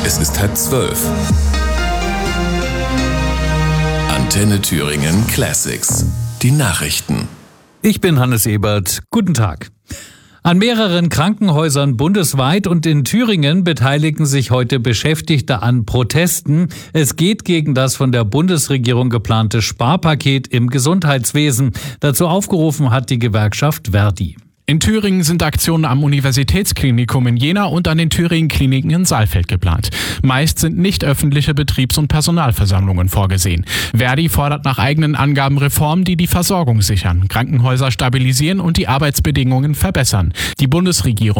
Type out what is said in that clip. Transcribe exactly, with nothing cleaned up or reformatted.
Es ist halb zwölf. Antenne Thüringen Classics. Die Nachrichten. Ich bin Hannes Ebert. Guten Tag. An mehreren Krankenhäusern bundesweit und in Thüringen beteiligen sich heute Beschäftigte an Protesten. Es geht gegen das von der Bundesregierung geplante Sparpaket im Gesundheitswesen. Dazu aufgerufen hat die Gewerkschaft Verdi. In Thüringen sind Aktionen am Universitätsklinikum in Jena und an den Thüringen-Kliniken in Saalfeld geplant. Meist sind nicht öffentliche Betriebs- und Personalversammlungen vorgesehen. Verdi fordert nach eigenen Angaben Reformen, die die Versorgung sichern, Krankenhäuser stabilisieren und die Arbeitsbedingungen verbessern. Die Bundesregierung